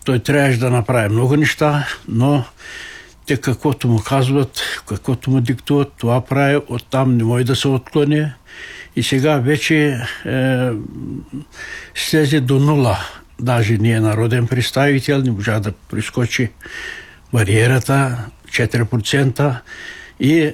той трябваше да направи много неща, но те каквото му казват, каквото му диктуват, това прави, оттам не може да се отклони. И сега вече слезе до нула. Даже не е народен представител, не можа да прескочи бариерата, 4%. И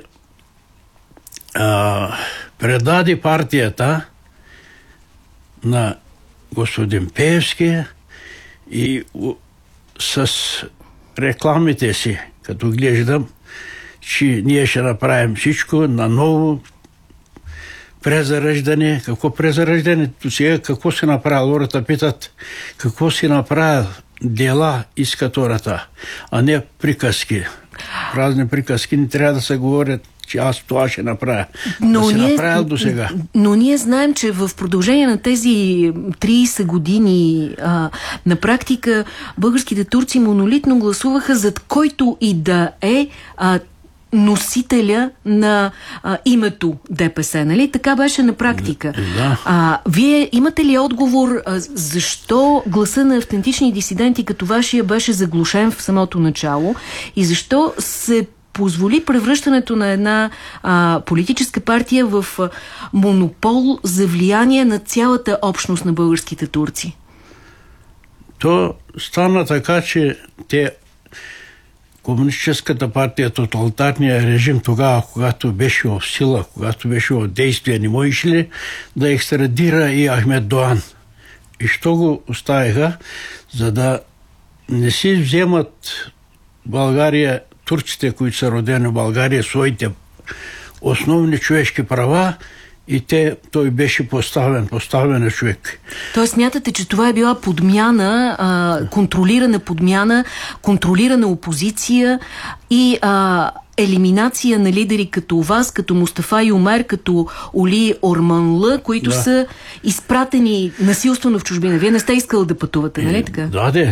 предаде партията на господин Пеевски и с рекламите си, като глеждам, че ние ще направим всичко наново, презараждане. Какво презараждане? Сега какво си направил? Хората питат какво си направил, дела искат хората, а не приказки. Празни приказки не трябва да се говорят, че аз това ще направя. Но да си направил до сега. Но ние знаем, че в продължение на тези 30 години на практика българските турци монолитно гласуваха зад който и да е носителя на името ДПС, нали? Така беше на практика. Да. Вие имате ли отговор защо гласа на автентични дисиденти като вашия беше заглушен в самото начало и защо се позволи превръщането на една политическа партия в монопол за влияние на цялата общност на българските турци? То стана така, че Комунистическата партия, тоталитарния режим тогава, когато беше в сила, когато беше в действие, не можеше ли да екстрадира и Ахмед Доан? И що го оставиха, за да не си вземат България, турците, които са родени в България, своите основни човешки права, и той беше поставен човек. Тоест смятате, че това е била подмяна, контролирана подмяна, контролирана опозиция и елиминация на лидери като вас, като Мустафа Юмер, като Оли Орманлы, които са изпратени насилствено в чужбина. Вие не сте искали да пътувате, нали така? Да,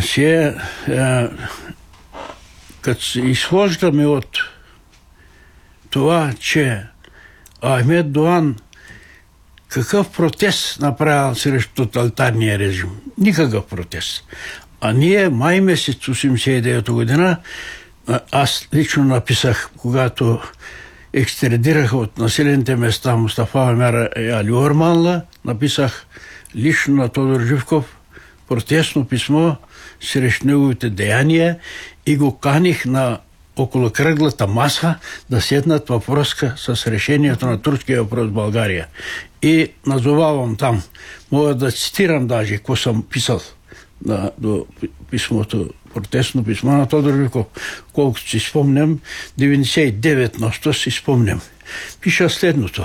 като се изхождаме от това, че Ахмед Доан какъв протест направил срещу тоталитарния режим? Никакъв протест. А ние май месец 1989 година, аз лично написах, когато екстрадираха от населените места Мустафа Юмер и Али Орманлы, написах лично на Тодор Живков протестно писмо срещу неговите деяния и го каних на около кръглата маса да седнат въпроска с решението на турския въпрос в България. И назовавам там, мога да цитирам даже, какво съм писал до писмото, протестно писмо на Тодор Живков. Колкото си спомням, 99% си спомням. Пиша следното.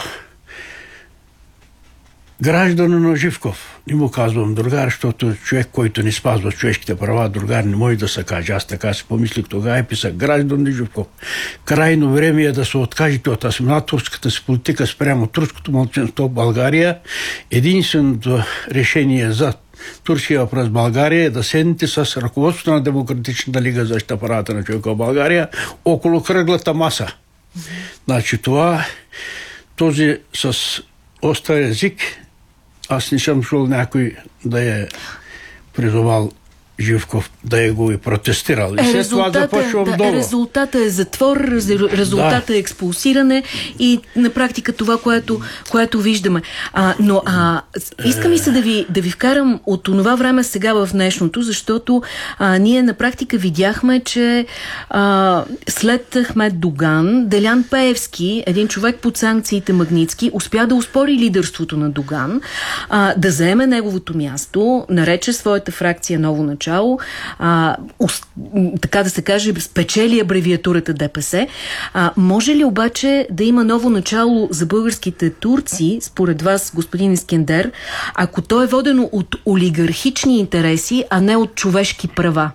Гражданин Живков, не му казвам другар, защото човек, който не спазва човешките права, другар не може да се каже. Аз така си помислих тогава и писах: гражданин Живков, крайно време е да се откажете от асимилаторската си политика спрямо турското малцинство в България. Единственото решение за турския въпрос в България е да седнете с ръководството на Демократичната лига за защита правата на човека в България около кръглата маса. Значи този с остър език, аз не съм чул някой да е призовал Живков да е го и протестирал. И след това започвам долу. Резултата е затвор, резултата е експулсиране и на практика това, което виждаме. Искам и се да ви вкарам от това време сега в днешното, защото ние на практика видяхме, че след Ахмед Доган, Делян Пеевски, един човек под санкциите Магнитски, успя да успори лидерството на Доган, да заеме неговото място, нарече своята фракция Ново начало, така да се каже, спечели абревиатурата ДПС. Може ли обаче да има ново начало за българските турци, според вас, господин Искендер, ако то е водено от олигархични интереси, а не от човешки права?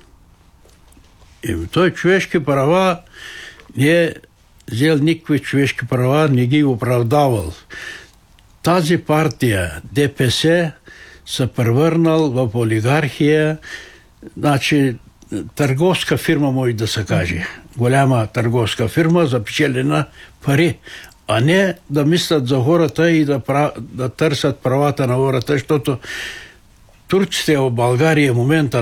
Той човешки права не е взел никакви човешки права, не ги оправдавал. Тази партия, ДПС, се превърнал в олигархия, значи търговска фирма, може да се каже. Голяма търговска фирма, запечелена пари, а не да мислят за хората и да търсят правата на хората, защото турците в България в момента